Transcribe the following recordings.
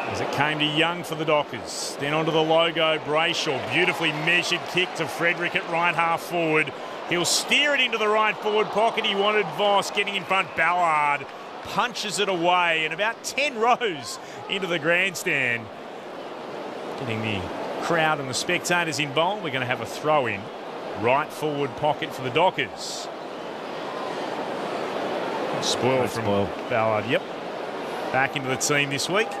as it came to Young for the Dockers. Then onto the logo, Brayshaw. Beautifully measured kick to Frederick at right half forward. He'll steer it into the right forward pocket. He wanted Voss getting in front. Ballard punches it away and about 10 rows into the grandstand. Getting the crowd and the spectators involved. We're going to have a throw in. Right forward pocket for the Dockers. Spoiled from Ballard, yep. Back into the team this week.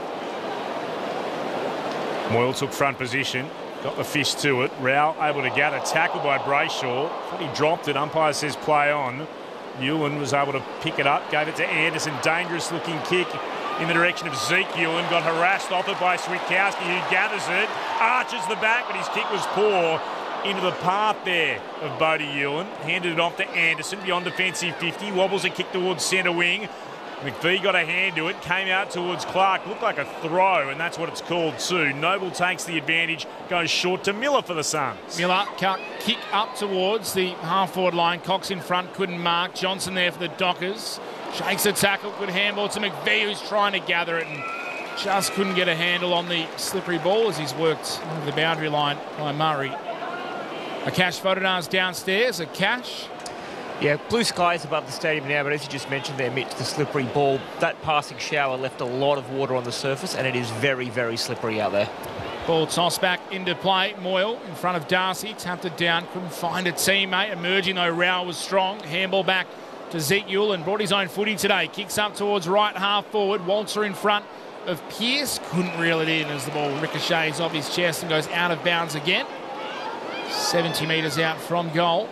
Moyle took front position, got the fist to it. Rowell able to gather, tackled by Brayshaw. Thought he dropped it, umpire says play on. Hewlin was able to pick it up, gave it to Anderson. Dangerous looking kick in the direction of Zeke Hewlin. Got harassed off it by Switkowski, who gathers it, arches the back, but his kick was poor. Into the path there of Bodie Hewlin. Handed it off to Anderson beyond defensive 50. Wobbles a kick towards centre wing. McVee got a hand to it, came out towards Clark, looked like a throw, and that's what it's called too. Noble takes the advantage, goes short to Miller for the Suns. Miller kick up towards the half-forward line. Cox in front, couldn't mark. Johnson there for the Dockers. Shakes a tackle, good handball to McVee, who's trying to gather it and just couldn't get a handle on the slippery ball as he's worked over the boundary line by Murray. A Cash Photonars downstairs, a Cash. Yeah, blue skies above the stadium now, but as you just mentioned there, Mitch, the slippery ball, that passing shower left a lot of water on the surface, and it is very, very slippery out there. Ball tossed back into play. Moyle in front of Darcy, tapped it down, couldn't find a teammate. Emerging though, Rowell was strong. Handball back to Zeke Hewlin, brought his own footy today. Kicks up towards right half forward. Walter in front of Pearce, couldn't reel it in as the ball ricochets off his chest and goes out of bounds again. 70 metres out from goal.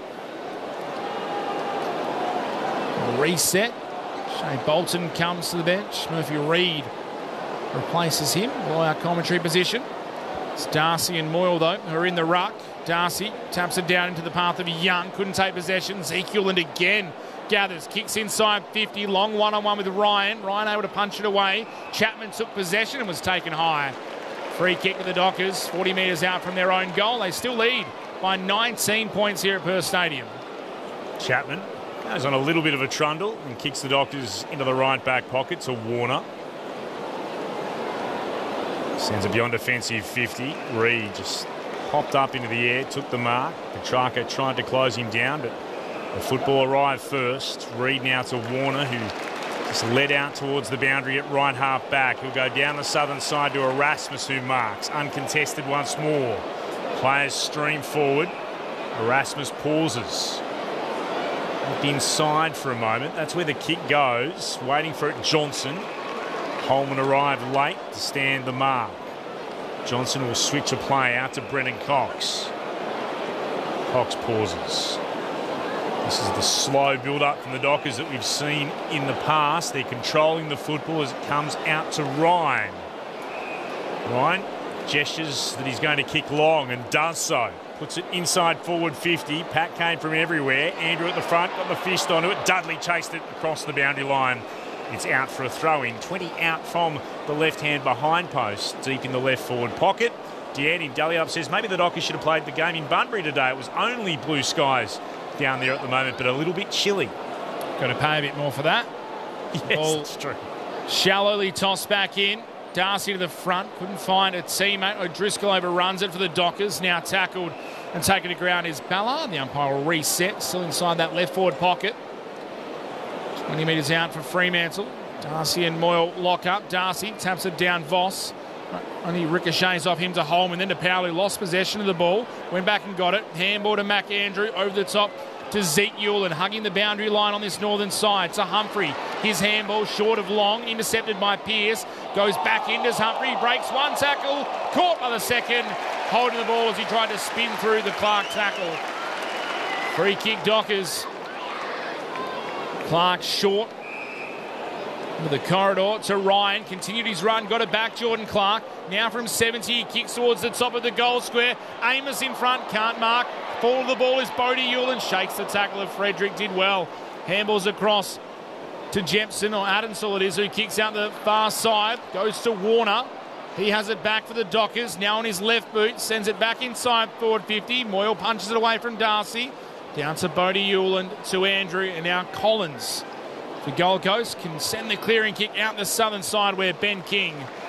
Reset. Shane Bolton comes to the bench. Murphy Reid replaces him by our commentary position. It's Darcy and Moyle, though, who are in the ruck. Darcy taps it down into the path of Young. Couldn't take possession. Ezekiel and again gathers. Kicks inside 50. Long one-on-one with Ryan. Ryan able to punch it away. Chapman took possession and was taken high. Free kick to the Dockers. 40 metres out from their own goal. They still lead by 19 points here at Perth Stadium. Chapman goes on a little bit of a trundle and kicks the Dockers into the right back pocket to Warner. Sends it beyond defensive 50. Reid just popped up into the air, took the mark. Petrarca tried to close him down, but the football arrived first. Reid now to Warner, who just led out towards the boundary at right half back. He'll go down the southern side to Erasmus, who marks. Uncontested once more. Players stream forward. Erasmus pauses. Looked inside for a moment. That's where the kick goes. Waiting for it, Johnson. Holman arrived late to stand the mark. Johnson will switch a play out to Brennan Cox. Cox pauses. This is the slow build-up from the Dockers that we've seen in the past. They're controlling the football as it comes out to Ryan. Ryan gestures that he's going to kick long and does so. Puts it inside forward 50. Pat came from everywhere. Andrew at the front, got the fist onto it. Dudley chased it across the boundary line. It's out for a throw-in. 20 out from the left-hand behind post, deep in the left forward pocket. Deanne in Dalyup says maybe the Dockers should have played the game in Bunbury today. It was only blue skies down there at the moment, but a little bit chilly. Got to pay a bit more for that. Yes, that's true. Shallowly tossed back in. Darcy to the front, couldn't find a teammate. O'Driscoll overruns it for the Dockers. Now tackled and taken to ground is Ballard. The umpire will reset, still inside that left forward pocket. 20 metres out for Fremantle. Darcy and Moyle lock up. Darcy taps it down Voss. Only ricochets off him to Holman, then to Powell, who lost possession of the ball. Went back and got it. Handball to Mac Andrew over the top to Zeke Hewlin, hugging the boundary line on this northern side. To Humphrey. His handball short of long, intercepted by Pearce. Goes back in, does Humphrey. Breaks one tackle. Caught by the second. Holding the ball as he tried to spin through the Clark tackle. Free kick Dockers. Clark short. With the corridor to Ryan. Continued his run. Got it back, Jordan Clark. Now from 70, he kicks towards the top of the goal square. Amos in front. Can't mark. Fall of the ball is Bodie Hewlin. Shakes the tackle of Frederick. Did well. Handballs across to Jepson, or Adamsall it is, who kicks out the far side. Goes to Warner. He has it back for the Dockers. Now on his left boot. Sends it back inside forward 50. Moyle punches it away from Darcy. Down to Bodie Hewlin, to Andrew, and now Collins. The Gold Coast can send the clearing kick out the southern side where Ben King